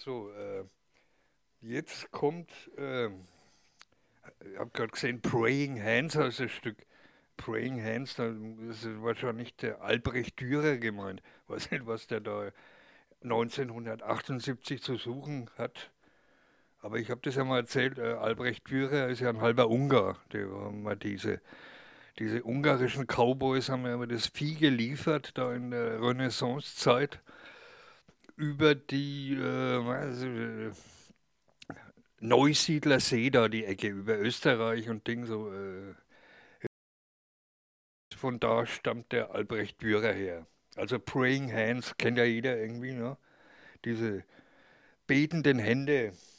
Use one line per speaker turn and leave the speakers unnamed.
So, jetzt kommt, ich habe gerade gesehen, Praying Hands heißt das Stück. Praying Hands, da ist wahrscheinlich der Albrecht Dürer gemeint. Weiß nicht, was der da 1978 zu suchen hat. Aber ich habe das ja mal erzählt, Albrecht Dürer ist ja ein halber Ungar. Die haben mal diese ungarischen Cowboys haben ja immer das Vieh geliefert, da in der Renaissancezeit über die Neusiedler See da die Ecke, über Österreich und Ding so. Von da stammt der Albrecht Dürer her. Also Praying Hands kennt ja jeder irgendwie, ne? Diese betenden Hände.